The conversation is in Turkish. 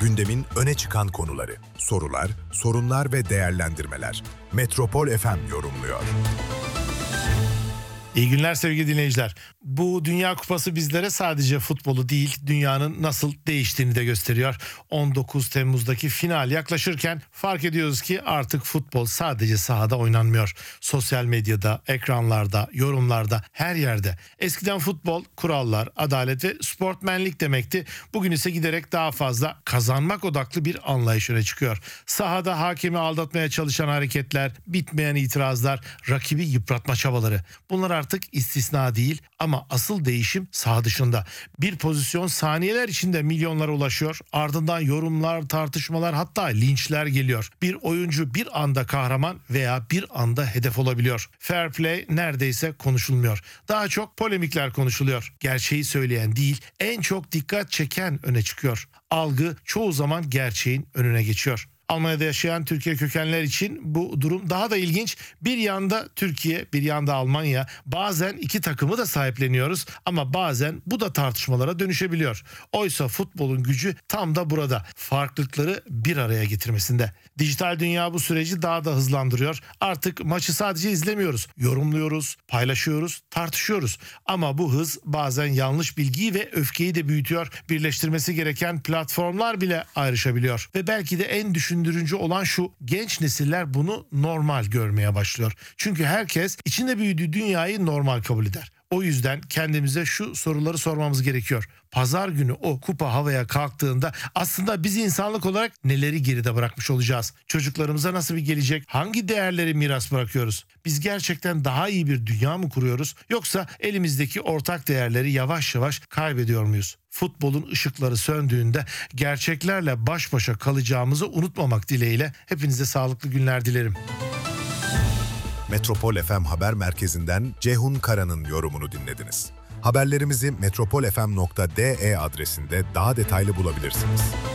Gündemin öne çıkan konuları, sorular, sorunlar ve değerlendirmeler. Metropol FM yorumluyor. İyi günler sevgili dinleyiciler. Bu Dünya Kupası bizlere sadece futbolu değil, dünyanın nasıl değiştiğini de gösteriyor. 19 Temmuz'daki final yaklaşırken fark ediyoruz ki artık futbol sadece sahada oynanmıyor. Sosyal medyada, ekranlarda, yorumlarda, her yerde. Eskiden futbol, kurallar, adalet ve sportmenlik demekti. Bugün ise giderek daha fazla kazanmak odaklı bir anlayış öne çıkıyor. Sahada hakemi aldatmaya çalışan hareketler, bitmeyen itirazlar, rakibi yıpratma çabaları. Bunlar artık istisna değil ama asıl değişim saha dışında. Bir pozisyon saniyeler içinde milyonlara ulaşıyor. Ardından yorumlar, tartışmalar, hatta linçler geliyor. Bir oyuncu bir anda kahraman veya bir anda hedef olabiliyor. Fair play neredeyse konuşulmuyor. Daha çok polemikler konuşuluyor. Gerçeği söyleyen değil, en çok dikkat çeken öne çıkıyor. Algı çoğu zaman gerçeğin önüne geçiyor. Almanya'da yaşayan Türkiye kökenler için bu durum daha da ilginç. Bir yanda Türkiye, bir yanda Almanya. Bazen iki takımı da sahipleniyoruz ama bazen bu da tartışmalara dönüşebiliyor. Oysa futbolun gücü tam da burada. Farklılıkları bir araya getirmesinde. Dijital dünya bu süreci daha da hızlandırıyor. Artık maçı sadece izlemiyoruz. Yorumluyoruz, paylaşıyoruz, tartışıyoruz. Ama bu hız bazen yanlış bilgiyi ve öfkeyi de büyütüyor. Birleştirmesi gereken platformlar bile ayrışabiliyor. Ve belki de en düşündürücü olan şu: genç nesiller bunu normal görmeye başlıyor. Çünkü herkes içinde büyüdüğü dünyayı normal kabul eder. O yüzden kendimize şu soruları sormamız gerekiyor. Pazar günü o kupa havaya kalktığında aslında biz insanlık olarak neleri geride bırakmış olacağız? Çocuklarımıza nasıl bir gelecek? Hangi değerleri miras bırakıyoruz? Biz gerçekten daha iyi bir dünya mı kuruyoruz? Yoksa elimizdeki ortak değerleri yavaş yavaş kaybediyor muyuz? Futbolun ışıkları söndüğünde gerçeklerle baş başa kalacağımızı unutmamak dileğiyle hepinize sağlıklı günler dilerim. Metropol FM Haber Merkezi'nden Ceyhun Kara'nın yorumunu dinlediniz. Haberlerimizi metropolfm.de adresinde daha detaylı bulabilirsiniz.